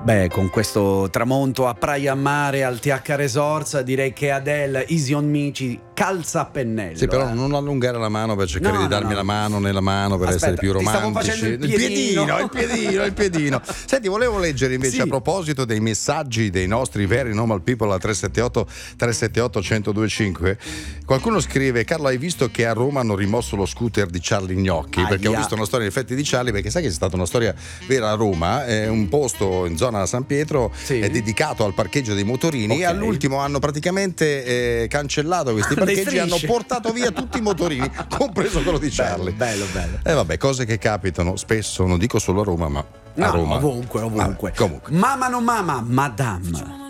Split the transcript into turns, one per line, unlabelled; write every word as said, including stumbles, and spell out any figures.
Beh, con questo tramonto a Praia Mare al T H Resorts direi che Adele Easy on Me ci calza a pennello.
Sì, però
eh.
non allungare la mano per cercare
No,
di
no,
darmi
no.
la mano nella mano per
Aspetta,
essere più
ti stavo
romantici.
facendo il piedino.
piedino, il piedino, il piedino. Senti, volevo leggere invece
Sì.
a proposito dei messaggi dei nostri veri normal people a tre sette otto tre sette otto uno zero due cinque. Qualcuno scrive: Carlo, hai visto che a Roma hanno rimosso lo scooter di Charlie Gnocchi?
Aia.
Perché ho visto una storia in effetti di Charlie, perché sai che c'è stata una storia vera a Roma, è un posto in zona San Pietro,
Sì.
è dedicato al parcheggio dei motorini,
Ok.
e all'ultimo hanno praticamente eh, cancellato questi
Le
parcheggi e hanno
strisce.
portato via tutti i motorini, compreso quello di Charlie.
Bello, bello.
E vabbè, cose che capitano spesso, non dico solo a Roma, ma
No,
a Roma.
ovunque, ovunque.
Vabbè, comunque.
Mama non mama, madame.